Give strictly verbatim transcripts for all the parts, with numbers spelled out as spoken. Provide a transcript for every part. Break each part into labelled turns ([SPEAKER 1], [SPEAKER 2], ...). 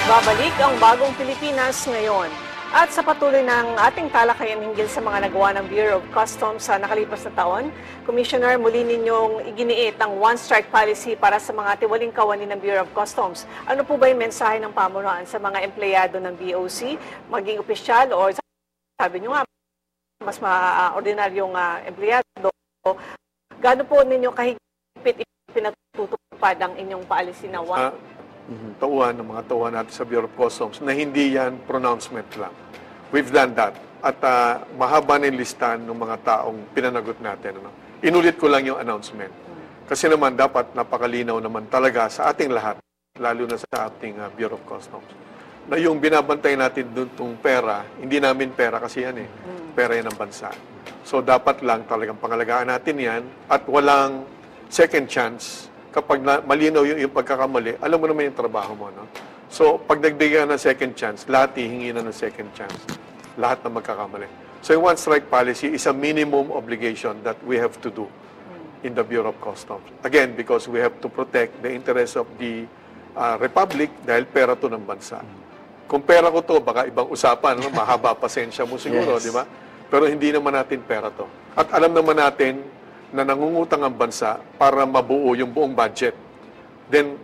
[SPEAKER 1] Babalik ang bagong Pilipinas ngayon. At sa patuloy ng ating talakayan hinggil sa mga nagawa ng Bureau of Customs sa nakalipas na taon, Commissioner, muli ninyong iginiit ang one-strike policy para sa mga tiwaling kawani ng Bureau of Customs. Ano po ba yung mensahe ng pamunuan sa mga empleyado ng B O C, maging opisyal o sabi nyo nga, mas ma-ordinaryong uh, empleyado? Gaano po ninyo kahigpit pinatutupad ang inyong paalisin na one?
[SPEAKER 2] Uh, Mm-hmm. Tauhan ng mga tauhan natin sa Bureau of Customs na hindi yan pronouncement lang. We've done that. At uh, mahaba na yung listahan ng mga taong pinanagot natin. Ano? Inulit ko lang yung announcement. Kasi naman dapat napakalinaw naman talaga sa ating lahat, lalo na sa ating uh, Bureau of Customs, na yung binabantay natin doon itong pera, hindi namin pera kasi yan eh. Pera yan ng bansa. So dapat lang talagang pangalagaan natin yan at walang second chance. Kapag na, malinaw yung, yung pagkakamali, alam mo naman yung trabaho mo. No? So, pag nagbigay ng second chance, lahat hihingi na ng second chance. Lahat na magkakamali. So, yung one-strike policy is a minimum obligation that we have to do in the Bureau of Customs. Again, because we have to protect the interests of the uh, Republic dahil pera to ng bansa. Kung pera ko to, baka ibang usapan, no? Mahaba pasensya mo siguro, yes. Di ba? Pero hindi naman natin pera to. At alam naman natin na nangungutang ang bansa para mabuo yung buong budget, then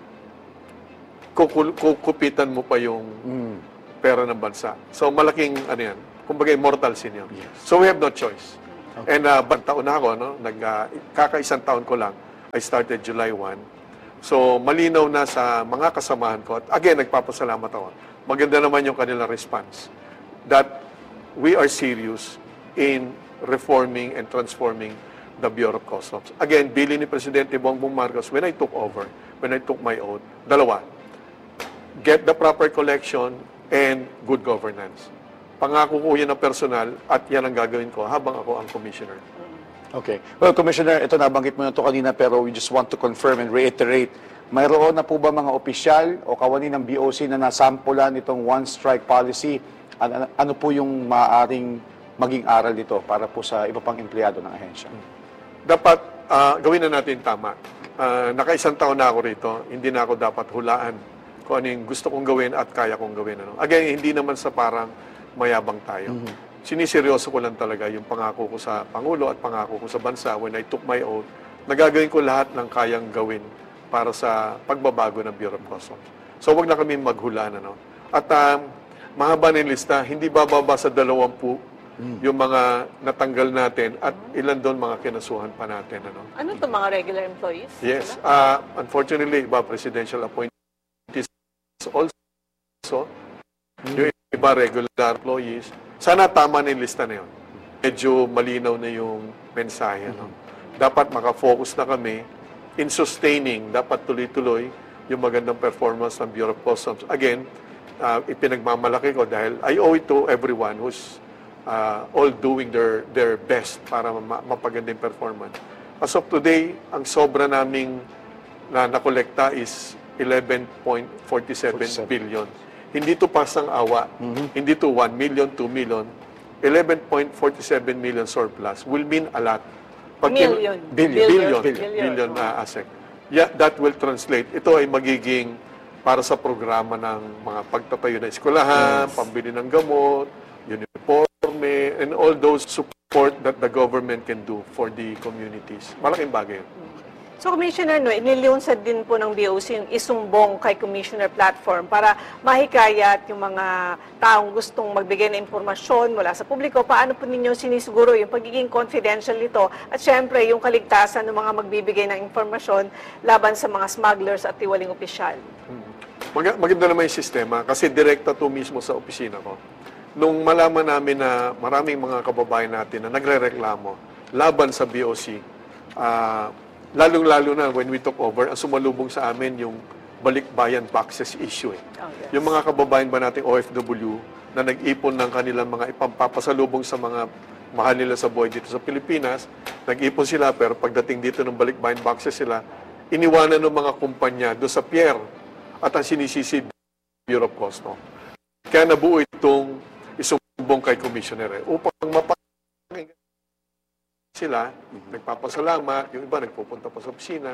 [SPEAKER 2] kukupitan mo pa yung mm. pera ng bansa. So malaking ano yan, kumbaga immortal sin yan. Yes. So we have no choice. Okay. And uh, taon na ako, no? Nag, uh, kakaisang taon ko lang, I started July first. So malinaw na sa mga kasamahan ko. At again, nagpapasalamat ako. Maganda naman yung kanilang response. That we are serious in reforming and transforming the Bureau of Customs. Again, bilin ni Presidente Bongbong Marcos, when I took over, when I took my oath, dalawa, get the proper collection and good governance. Pangako ko yan na personal at yan ang gagawin ko habang ako ang commissioner.
[SPEAKER 3] Okay. Well, Commissioner, ito nabanggit mo na ito kanina pero we just want to confirm and reiterate, mayroon na po ba mga opisyal o kawani ng B O C na nasampulan itong one-strike policy? Ano, ano po yung maaaring maging aral dito para po sa iba pang empleyado ng ahensya? Hmm.
[SPEAKER 2] Dapat uh, gawin na natin tama. Uh, nakaisang taon na ako rito, hindi na ako dapat hulaan kung ano yung gusto kong gawin at kaya kong gawin. Ano. Again, hindi naman sa parang mayabang tayo. Mm-hmm. Siniseryoso ko lang talaga yung pangako ko sa Pangulo at pangako ko sa bansa when I took my oath, nagagawin ko lahat ng kayang gawin para sa pagbabago ng Bureau of Customs. So wag na kami maghulaan. Ano. At um, mahaba na yung lista, hindi bababa sa dalawampu yung mga natanggal natin at ilan doon mga kinasuhan pa natin. Ano
[SPEAKER 1] ano to mga regular employees?
[SPEAKER 2] Yes. Uh, unfortunately, iba presidential appointees also. Mm. Yung iba regular employees. Sana tama na yung lista na yun. Medyo malinaw na yung mensahe. Mm. No? Dapat makafocus na kami in sustaining, dapat tuloy-tuloy yung magandang performance ng Bureau of Customs. Again, uh, ipinagmamalaki ko dahil I owe it to everyone who's Uh, all doing their their best para ma mapaganda yung performance. As of today, ang sobra naming na nakolekta is eleven point four seven billion. Hindi to pasang awa. Mm-hmm. Hindi to one million, two million. eleven point four seven million surplus will mean a lot.
[SPEAKER 1] Pag million.
[SPEAKER 2] Billion. Billion. Billion, billion na asset. Yeah, that will translate. Ito ay magiging para sa programa ng mga pagtatayo ng eskwelahan, yes. Pambili ng gamot, uniform, and all those support that the government can do for the communities. Malaking bagay.
[SPEAKER 1] So, Commissioner, no, inilunsad din po ng B O C yung isumbong kay Commissioner Platform para mahikayat yung mga taong gustong magbigay ng impormasyon mula sa publiko. Paano po ninyo sinisiguro yung pagiging confidential nito at syempre yung kaligtasan ng mga magbibigay ng impormasyon laban sa mga smugglers at tiwaling opisyal?
[SPEAKER 2] Hmm. Mag maganda naman yung sistema kasi direkta to mismo sa opisina ko. Nung malaman namin na maraming mga kababayan natin na nagre-reklamo laban sa B O C, uh, lalong-lalo na when we took over, ang sumalubong sa amin yung balikbayan boxes issue. Eh. Oh, yes. Yung mga kababayan ba nating O F W na nag-ipon ng kanilang mga ipampapasalubong sa mga mahal nila sa buhay dito sa Pilipinas, nag-ipon sila pero pagdating dito ng balikbayan boxes sila, iniwanan ng mga kumpanya doon sa pier at ang sinisisi Bureau of Customs. Kaya nabuo itong isumbong kay Commissioner eh, upang mapakinggan sila, nagpapasalamat, yung iba nagpupunta pa sa opisina,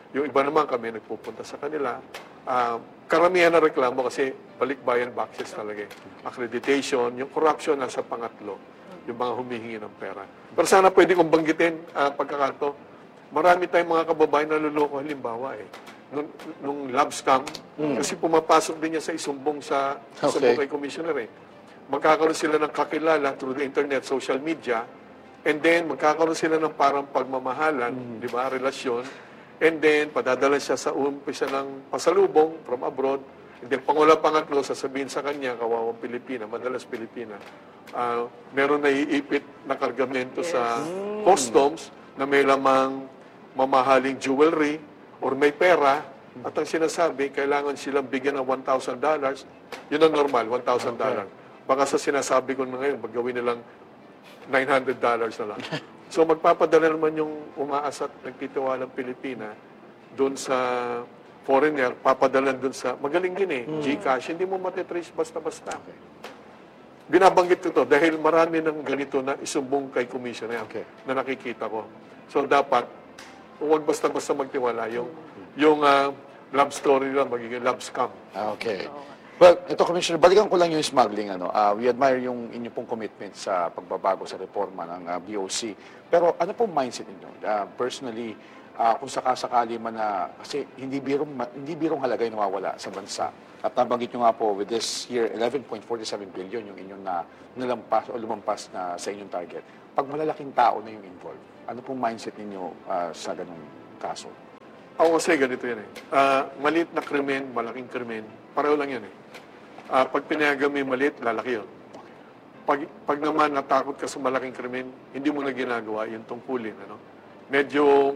[SPEAKER 2] Yung iba naman kami nagpupunta sa kanila. Uh, karamihan na reklamo kasi balikbayan boxes talaga eh. Accreditation, yung corruption nasa pangatlo, yung mga humihingi ng pera. Pero sana pwede kong banggitin uh, pagkakato. Marami tayong mga kababayan na luloko, halimbawa eh. Nung, nung lab scam, mm. kasi pumapasok din niya sa isumbong sa
[SPEAKER 3] okay.
[SPEAKER 2] isumbong kay commissioner eh. Magkakaroon sila ng kakilala through the internet, social media, and then magkakaroon sila ng parang pagmamahalan, mm. di ba, relasyon, and then padadala siya sa umpisa ng pasalubong from abroad, and then pangula pangatlo, sasabihin sa kanya, kawawang Pilipina, madalas Pilipina, uh, meron na iipit na kargamento yes. sa mm. customs na may lamang mamahaling jewelry or may pera, at ang sinasabi, kailangan silang bigyan ng one thousand dollars, yun ang normal, one thousand dollars. Okay. Baka sa sinasabi ko na ngayon, maggawin nilang nine hundred dollars na lang. So magpapadala naman yung umaas at nagtitiwalang Pilipina doon sa foreigner, papadalan doon sa, magaling din eh, mm. GCash, hindi mo matitrace basta-basta. Okay. Binabanggit ko to dahil marami ng ganito na isumbong kay commissioner okay. na nakikita ko. So dapat, huwag basta-basta magtiwala. Yung, yung uh, love story lang, magiging love scam.
[SPEAKER 3] Okay. Well, ito, Commissioner, balikan ko lang yung smuggling. Ano. Uh, we admire yung inyo pong commitment sa pagbabago sa reforma ng uh, B O C. Pero ano pong mindset ninyo? Uh, personally, uh, kung sakasakali man na, kasi hindi birong, hindi birong halaga yung nawawala sa bansa. At nabanggit nyo nga po, with this year, eleven point four seven billion yung inyong na, nalampas o lumampas na sa inyong target. Pag malalaking tao na yung involved, ano pong mindset ninyo uh, sa ganung kaso?
[SPEAKER 2] Ako kasi ganito yan eh. Uh, maliit na krimen, malaking krimen, pareho lang yan eh. Uh, pag pinayagan mo yung maliit, lalaki yun. Pag, pag naman natakot ka sa malaking krimen, hindi mo na ginagawa yung tungkulin. Ano? Medyo,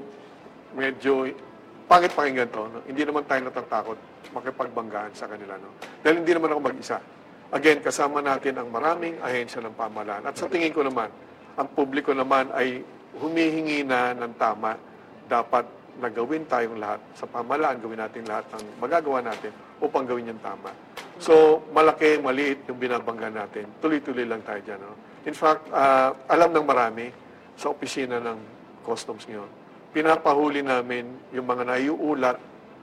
[SPEAKER 2] medyo, pangit pakinggan to. No? Hindi naman tayo natatakot makipagbanggaan sa kanila. No? Dahil hindi naman ako mag-isa. Again, kasama natin ang maraming ahensya ng pamahalaan. At sa tingin ko naman, ang publiko naman ay humihingi na ng tama. Dapat nagawin tayong lahat. Sa pamahalaan, gawin natin lahat ng magagawa natin upang gawin yung tama. So, malaki, maliit yung binabangga natin. Tuloy-tuloy lang tayo dyan. No? In fact, uh, alam ng marami sa opisina ng customs ngayon, pinapahuli namin yung mga naiuulat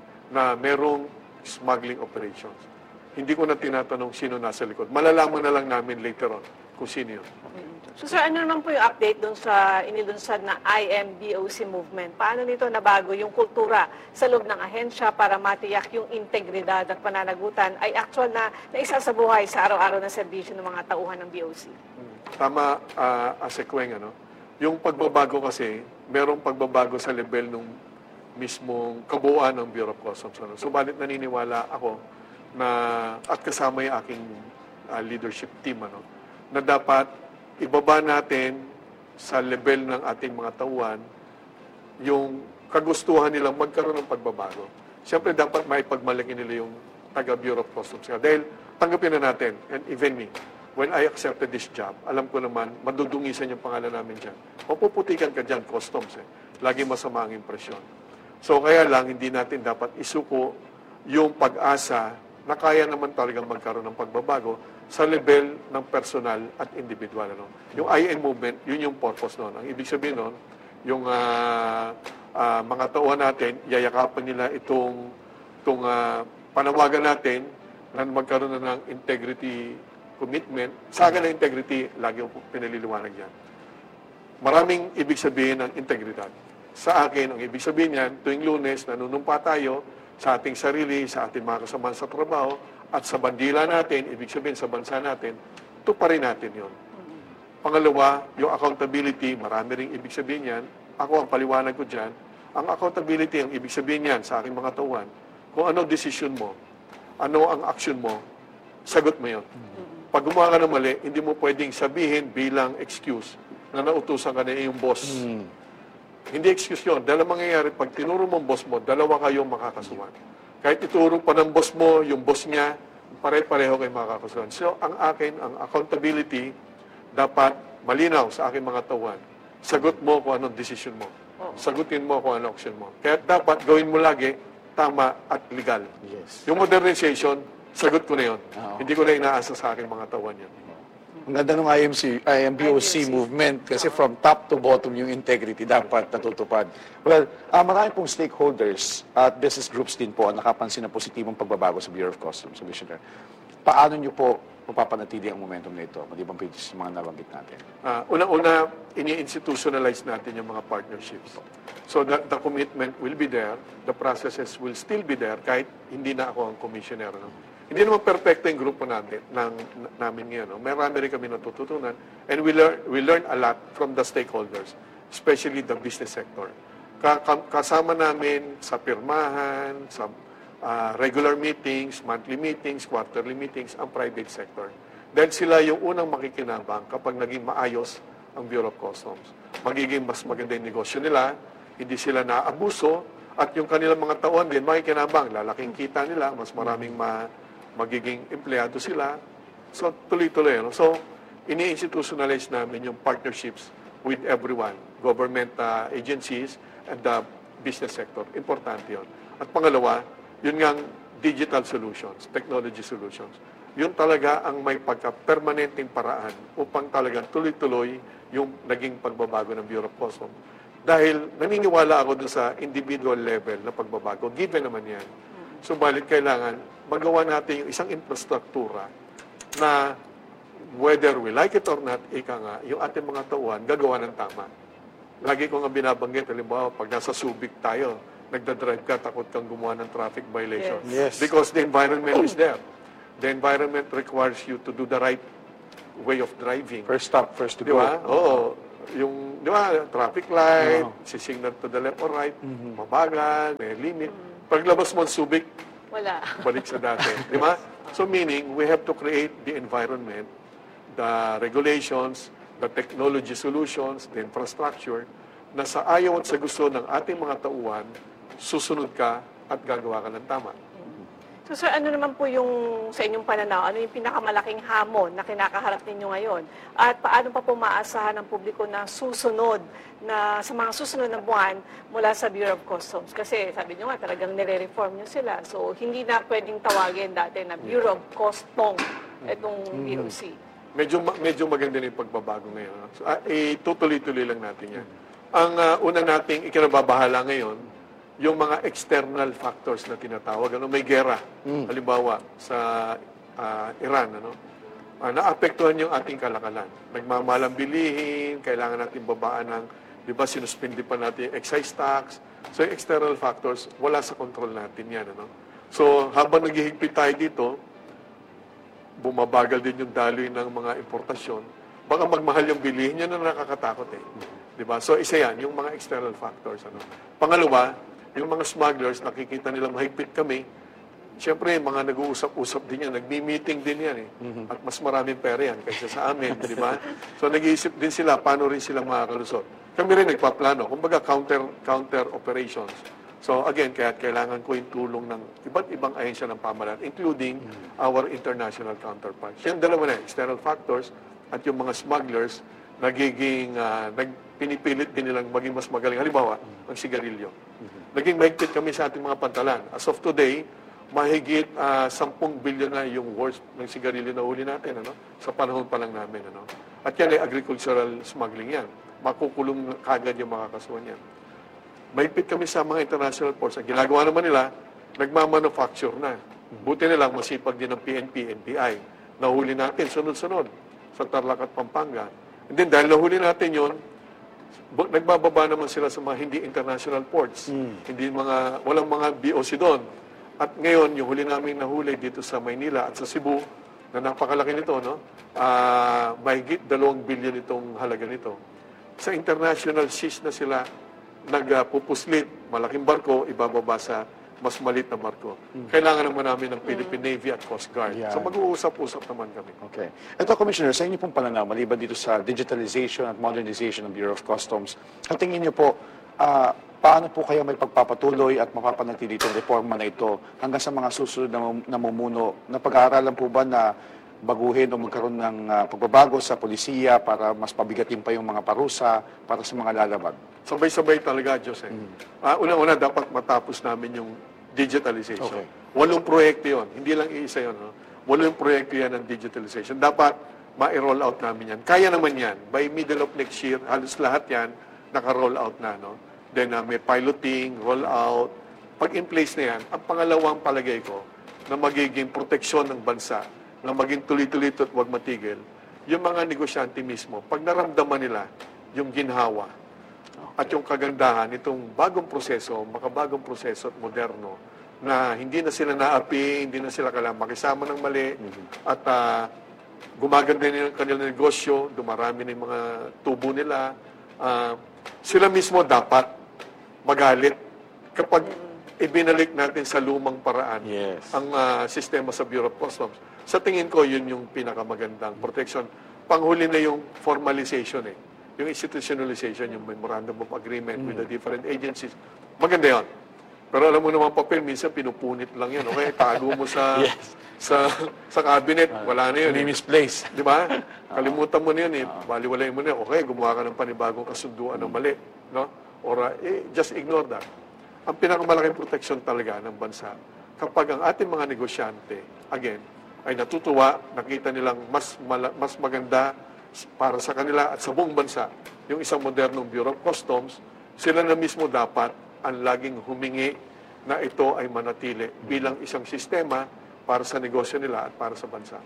[SPEAKER 2] na merong smuggling operations. Hindi ko na tinatanong sino nasa likod. Malalaman na lang namin later on kung sino yun.
[SPEAKER 1] So sir, ano naman po yung update dun sa inilunsad na I M B O C movement? Paano nito nabago yung kultura sa loob ng ahensya para matiyak yung integridad at pananagutan ay actual na naisa sa buhay sa araw-araw na serbisyo ng mga tauhan ng B O C?
[SPEAKER 2] Tama, uh, Asekweng, ano? Yung pagbabago kasi, merong pagbabago sa level ng mismong kabuuan ng Bureau of Customs. Ano? Subalit naniniwala ako na, at kasama yung aking uh, leadership team, ano, na dapat ibaba natin sa level ng ating mga tauhan yung kagustuhan nilang magkaroon ng pagbabago. Siyempre, dapat maipagmalaki nila yung taga-Bureau of Customs. Dahil tanggapin na natin, and even me, when I accepted this job, alam ko naman, madudungisan yung pangalan namin dyan. Mapuputikan ka dyan, customs eh. Lagi masama ang impresyon. So, kaya lang, hindi natin dapat isuko yung pag-asa na kaya naman talagang magkaroon ng pagbabago sa level ng personal at individual. Ano? Yung I M movement, yun yung purpose noon. Ang ibig sabihin noon, yung uh, uh, mga tauhan natin, yayakapan nila itong, itong uh, panawagan natin na magkaroon na ng integrity commitment. Sa akin ang integrity, lagi yung pinaliliwanag yan. Maraming ibig sabihin ng integridad. Sa akin, ang ibig sabihin yan, tuwing Lunes, nanunumpa tayo sa ating sarili, sa ating mga kasamahan sa trabaho, at sa bandila natin, ibig sabihin sa bansa natin, tuparin natin yon. Pangalawa, yung accountability, marami ring ibig sabihin yan. Ako, ang paliwanag ko dyan, ang accountability, ang ibig sabihin yan sa aking mga tauhan, kung ano decision mo, ano ang action mo, sagot mo yun. Pag gumawa ka ng mali, hindi mo pwedeng sabihin bilang excuse na nautusan ka na yung boss. Mm. Hindi excuse yun. Dahil mangyayari, pag tinuro mong boss mo, dalawa kayong makakasuhan. Kahit ituro pa ng boss mo, yung boss niya, pare-pareho kayo makakasuhan. So, ang akin, ang accountability, dapat malinaw sa aking mga tauhan. Sagot mo kung anong decision mo. Sagutin mo kung anong action mo. Kaya dapat gawin mo lagi, tama at legal.
[SPEAKER 3] Yes.
[SPEAKER 2] Yung modernization, sagot ko na yun.
[SPEAKER 3] Oh.
[SPEAKER 2] Hindi ko na inaasa sa aking mga tauhan yan.
[SPEAKER 3] Ang ganda ng I M C, I M B O C
[SPEAKER 1] I M B O C.
[SPEAKER 3] movement kasi from top to bottom yung integrity dapat natutupad. Well, uh, marami pong stakeholders at business groups din po ang nakapansin ng positibong pagbabago sa Bureau of Customs, Commissioner. Paano nyo po mapapanatili ang momentum na ito, maliban pa sa mga nabanggit natin?
[SPEAKER 2] Uh, Unang-una, ini-institutionalize natin yung mga partnerships. So that the commitment will be there, the processes will still be there kahit hindi na ako ang commissioner. No? Hindi naman perfecto yung grupo natin, ng, namin ngayon. No? Marami rin kami natututunan and we learn, we learn a lot from the stakeholders, especially the business sector. Ka- kasama namin sa pirmahan, sa uh, regular meetings, monthly meetings, quarterly meetings, ang private sector. Dahil sila yung unang makikinabang kapag naging maayos ang Bureau of Customs. Magiging mas maganda yung negosyo nila, hindi sila naaabuso, at yung kanilang mga taon din, makikinabang, lalaking kita nila, mas maraming ma magiging empleyado sila. So, tuloy-tuloy. No? So, ini-institutionalize namin yung partnerships with everyone, government uh, agencies and the business sector. Importante yun. At pangalawa, yun nga digital solutions, technology solutions. Yun talaga ang may pagka-permanenteng paraan upang talagang tuloy-tuloy yung naging pagbabago ng Bureau of Customs. Dahil naniniwala ako doon sa individual level na pagbabago. Given naman yan. Subalit kailangan magawa natin yung isang infrastruktura na whether we like it or not, ika nga, yung ating mga tauhan, gagawa ng tama. Lagi ko nga binabanggit, halimbawa, pag nasa Subic tayo, nagdadrive ka, takot kang gumawa ng traffic violation.
[SPEAKER 3] Yes. Yes.
[SPEAKER 2] Because the environment is there. The environment requires you to do the right way of driving.
[SPEAKER 3] First stop, first to
[SPEAKER 2] Di
[SPEAKER 3] go.
[SPEAKER 2] ba? Oo. Yung, di ba, traffic light,
[SPEAKER 3] Oo.
[SPEAKER 2] sisignal to the left or right, mabagal, may limit. Paglabas mo ng Subic,
[SPEAKER 1] Wala.
[SPEAKER 2] balik sa dati. Di ba? So meaning, we have to create the environment, the regulations, the technology solutions, the infrastructure, na sa ayaw at sa gusto ng ating mga tauhan, susunod ka at gagawa ka ng tama.
[SPEAKER 1] So sir, ano naman po yung sa inyong pananaw, ano yung pinakamalaking hamon na kinakaharap ninyo ngayon? At paano pa po maasahan ng publiko na susunod na sa mga susunod na buwan mula sa Bureau of Customs? Kasi sabi nyo nga, talagang nire-reform nyo sila. So hindi na pwedeng tawagin dati na Bureau of Customs itong B O C.
[SPEAKER 2] Medyo ma- medyo maganda na yung pagbabago ngayon. no? So, ah, eh, tutuloy-tuloy lang natin yan. Ang ah, una nating ikinababahala ngayon, yung mga external factors na tinatawag. Ano, may gera, halimbawa, sa ah, Iran. Ano, ah, naapektuhan yung ating kalakalan. Nagmamalang bilihin, kailangan natin babaan ng, di ba, sinuspindi pa natin yung excise tax. So, yung external factors, wala sa control natin yan. Ano? So, habang naghihigpit tayo dito, bumabagal din yung daloy ng mga importasyon, baka magmahal yung bilihin, yan na nakakatakot eh. Di ba? So, isa yan, yung mga external factors. Ano? Pangalawa, yung mga smugglers, nakikita nila mahigpit kami, siyempre, mga nag-uusap-usap din yan, nagmi-meeting din yan eh. At mas maraming pera yan kaysa sa amin, di ba? So, nag-iisip din sila, paano rin sila makakalusot. Kami rin nagpaplano, kumbaga counter, counter operations. So, again, kaya kailangan ko yung tulong ng iba't ibang ahensya ng pamahalaan, including our international counterparts. Yung dalawa na, external factors at yung mga smugglers, nagiging, uh, nagpinipilit din nilang maging mas magaling. Halimbawa, ang sigarilyo. Naging mahigpit kami sa ating mga pantalan. As of today, mahigit uh, ten billion na yung worth ng sigarilyo na huli natin, ano? Sa panahon pa lang namin. Ano? At yan ay agricultural smuggling yan. Makukulong kagad yung mga kasuhan yan. Mahigpit kami sa mga international ports. Ang ginagawa naman nila, nagmamanufacture na. Buti nilang masipag din ng P N P, N B I. Nahuli natin, sunod-sunod, sa Tarlac at Pampanga. And then, dahil nahuli natin yun, nagbababa naman sila sa mga hindi international ports. Hindi mga, walang mga B O C doon. At ngayon, yung huli namin nahuli dito sa Maynila at sa Cebu, na napakalaki nito, no? Uh, mahigit dalawang billion itong halaga nito. Sa international seas na sila nagpupuslit, malaking barko, ibababa sa mas maliit na barko. Kailangan naman namin ng Philippine Navy at Coast Guard.
[SPEAKER 3] Yeah.
[SPEAKER 2] So mag-uusap-usap naman kami.
[SPEAKER 3] Okay. Ito, Commissioner, sa inyo pong pananaw, maliban dito sa digitalization at modernization ng Bureau of Customs, sa tingin niyo po, ah, paano po kayo may pagpapatuloy at mapapanatili itong reforma na ito hanggang sa mga susunod na mum- namumuno? Na pag-aaralan po ba na baguhin o magkaroon ng ah, pagbabago sa polisiya para mas pabigatin pa yung mga parusa para sa mga lalabag?
[SPEAKER 2] Sabay-sabay talaga, Diyos eh. Ah, una-una, dapat matapos namin yung digitalization.
[SPEAKER 3] Okay.
[SPEAKER 2] Walong proyekto yun. Hindi lang iisa yun. No? Walong proyekto yan ng digitalization. Dapat ma-roll out namin yan. Kaya naman yan. By middle of next year, halos lahat yan, naka-roll out na. No? Then uh, may piloting, roll out. Pag in place na yan, ang pangalawang palagay ko na magiging proteksyon ng bansa, na maging tuloy-tuloy at huwag matigil, yung mga negosyante mismo, pag naramdaman nila yung ginhawa at yung kagandahan itong bagong proseso, makabagong proseso at moderno, na hindi na sila naapi, hindi na sila kailangan makisama ng mali, at uh, gumaganda na yung kanilang negosyo, dumarami na yung mga tubo nila, uh, sila mismo dapat magalit kapag ibinalik natin sa lumang paraan
[SPEAKER 3] Yes.
[SPEAKER 2] ang uh, sistema sa Bureau of Customs. Sa tingin ko, yun yung pinakamagandang protection. Panghuli na yung formalization eh. Yung institutionalization, yung memorandum of agreement with the different agencies. Maganda yun. Pero alam mo naman papel, minsan pinupunit lang yan. Okay, tago mo sa
[SPEAKER 3] Yes.
[SPEAKER 2] sa sa cabinet, wala na yun. Eh.
[SPEAKER 3] Misplace.
[SPEAKER 2] Di ba? Kalimutan mo na yun eh. Baliwalayin mo na yun. Okay, gumawa ka ng panibagong kasunduan ng mali. No? Or uh, eh, just ignore that. Ang pinakamalaking protection talaga ng bansa, kapag ang ating mga negosyante, again, ay natutuwa, nakita nilang mas, mala, mas maganda para sa kanila at sa buong bansa, yung isang modernong Bureau of Customs, sila na mismo dapat ang laging humingi na ito ay manatili bilang isang sistema para sa negosyo nila at para sa bansa.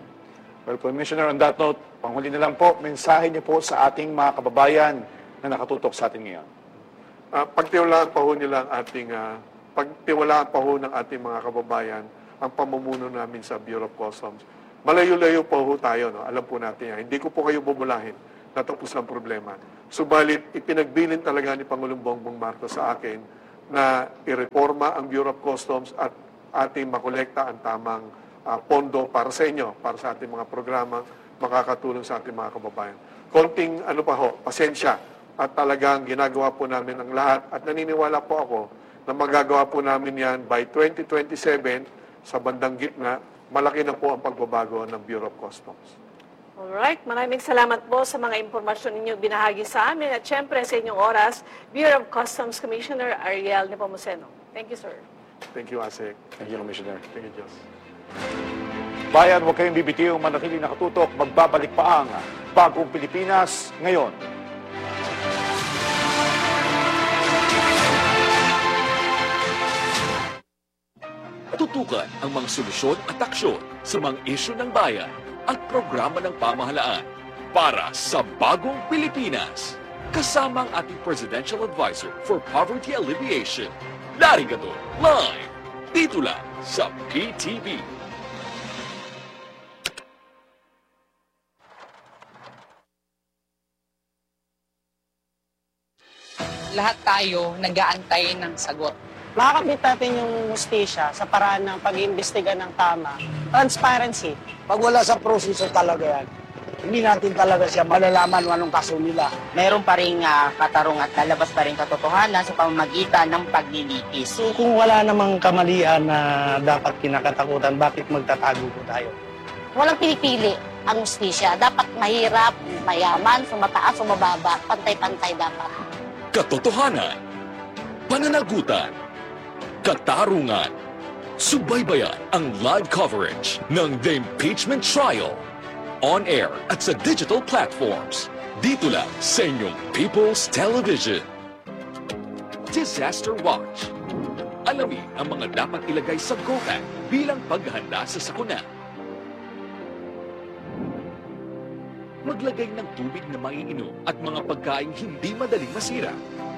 [SPEAKER 3] Well, Commissioner, on that note, panghuli na lang po, mensahe niyo po sa ating mga kababayan na nakatutok sa atin ngayon.
[SPEAKER 2] Uh, pagtiwalaan pa ho nila ang ating, uh, pagtiwalaan pa ho ng ating mga kababayan ang pamumuno namin sa Bureau of Customs. Malayo-layo pa ho tayo, no? Alam po natin yan. Hindi ko po kayo bubulahin na tapos ang problema. Subalit, ipinagbilin talaga ni Pangulong Bongbong Marcos sa akin na ireforma ang Bureau of Customs at ating makolekta ang tamang uh, pondo para sa inyo, para sa ating mga programa, makakatulong sa ating mga kababayan. Konting ano pa ho, pasensya. At talagang ginagawa po namin ang lahat. At naniniwala po ako na magagawa po namin yan by twenty twenty-seven sa bandang gitna, malaki na po ang pagbabago ng Bureau of Customs.
[SPEAKER 1] Alright, maraming salamat po sa mga impormasyon ninyo binahagi sa amin at syempre sa inyong oras, Bureau of Customs Commissioner Ariel Nepomuceno. Thank you, sir.
[SPEAKER 2] Thank you, Asik.
[SPEAKER 3] Thank you, Commissioner.
[SPEAKER 2] Thank you, Diyos.
[SPEAKER 3] Bayan, huwag kayong bibitiw, manatili nakatutok, magbabalik pa ang Bagong Pilipinas ngayon.
[SPEAKER 4] Tutukan ang mga solusyon at aksyon sa mga isyu ng bayan at programa ng pamahalaan para sa Bagong Pilipinas. Kasama ang ating Presidential Advisor for Poverty Alleviation, Larry Gadon, live dito lang sa P T V.
[SPEAKER 5] Lahat tayo nag-aantay ng sagot.
[SPEAKER 6] Makakamit natin yung mustisya sa paraan ng pag-iimbestiga ng tama. Transparency.
[SPEAKER 7] Pag wala sa proseso talaga yan, hindi natin talaga siya malalaman kung anong kaso nila.
[SPEAKER 8] Meron pa rin uh, katarong at lalabas pa rin katotohanan sa pamamagitan ng paglilitis.
[SPEAKER 7] So kung wala namang kamalian na dapat kinakatakutan, bakit magtatago po tayo?
[SPEAKER 9] Walang pinipili ang mustisya. Dapat mahirap, mayaman, sumataas, sumababa, pantay-pantay dapat.
[SPEAKER 4] Katotohanan, pananagutan, katarungan, subaybayan ang live coverage ng The Impeachment Trial. On air at sa digital platforms. Dito lang sa inyong People's Television. Disaster Watch. Alamin ang mga dapat ilagay sa go bag bilang paghahanda sa sakuna. Maglagay ng tubig na maiinom at mga pagkaing hindi madaling masira.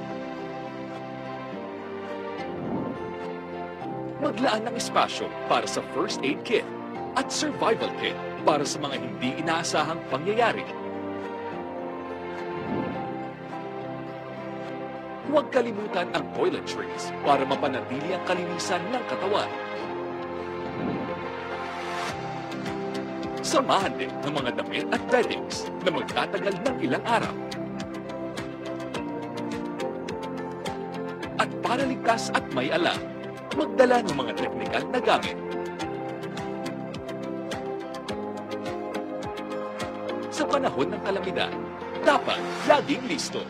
[SPEAKER 4] Maglaan ng espasyo para sa first aid kit at survival kit para sa mga hindi inaasahang pangyayari. Huwag kalimutan ang toiletries para mapanatili ang kalinisan ng katawan. Samahan din ng mga damit at beddings na magtatagal ng ilang araw. At para ligtas at may alam, magdala ng mga teknikal na gamit. Sa panahon ng kalamidad, dapat laging listo.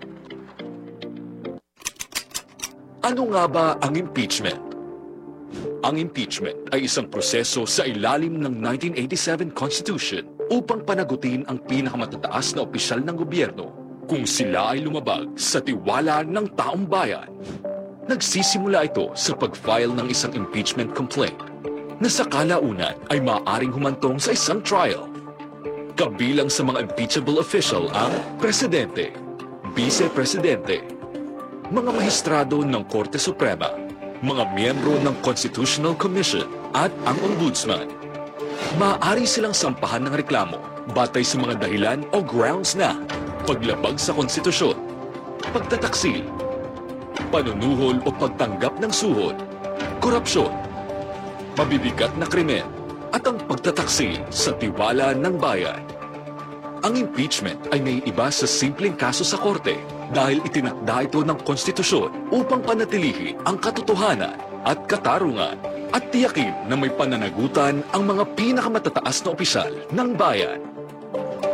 [SPEAKER 4] Ano nga ba ang impeachment? Ang impeachment ay isang proseso sa ilalim ng nineteen eighty-seven Constitution upang panagutin ang pinakamatataas na opisyal ng gobyerno kung sila ay lumabag sa tiwala ng taong bayan. Nagsisimula ito sa pag-file ng isang impeachment complaint na sa kalaunan ay maaaring humantong sa isang trial. Kabilang sa mga impeachable official ang presidente, vice-presidente, mga mahistrado ng Korte Suprema, mga miyembro ng Constitutional Commission at ang ombudsman. Maaari silang sampahan ng reklamo batay sa mga dahilan o grounds na paglabag sa konstitusyon, pagtataksil, panunuhol o pagtanggap ng suhod, korupsyon, mabibigat na krimen at ang pagtataksil sa tiwala ng bayan. Ang impeachment ay may iba sa simpleng kaso sa korte dahil itinakda ito ng konstitusyon upang panatilihi ang katotohanan at katarungan at tiyakin na may pananagutan ang mga pinakamatataas na opisyal ng bayan.